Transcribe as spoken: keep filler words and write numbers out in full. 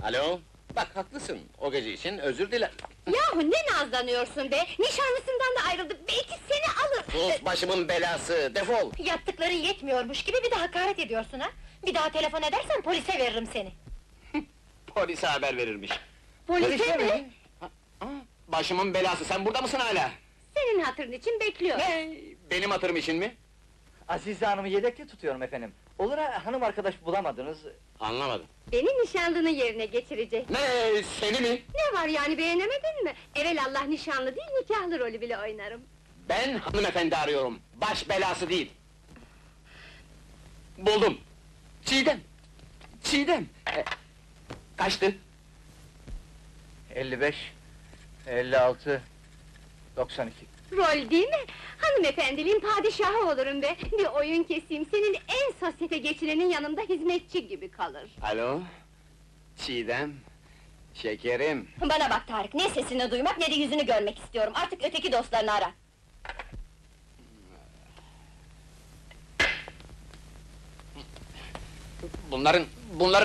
Alo, bak haklısın, o gece için özür diler. Yahu ne nazlanıyorsun be? Nişanlısından da ayrıldı, belki seni alır! Sus, başımın belası, defol! Yaptıkların yetmiyormuş gibi bir de hakaret ediyorsun ha! Bir daha telefon edersen polise veririm seni! Polise haber verirmiş. Polise mi? Aa, başımın belası, sen burada mısın hala? Senin hatırın için bekliyorum! Ne? Benim hatırım için mi? Azize Hanım'ı yedekte tutuyorum efendim. Olur ha, hanım arkadaş bulamadınız. Anlamadım. Beni nişanlının yerine geçirecek! Ne, seni mi? Ne var yani, beğenemedin mi? Evelallah nişanlı değil, nikahlı rolü bile oynarım! Ben hanımefendi arıyorum, baş belası değil. Buldum! Çiğdem! Çiğdem! E, kaçtı? elli beş, elli altı, doksan iki. Rol değil mi? Hanımefendiliğin padişahı olurum be! Bir oyun keseyim, senin en sosyete geçirenin yanında hizmetçi gibi kalır! Alo? Çiğdem! Şekerim! Bana bak Tarık, ne sesini duymak ne de yüzünü görmek istiyorum, artık öteki dostlarını ara! Bunların, bunların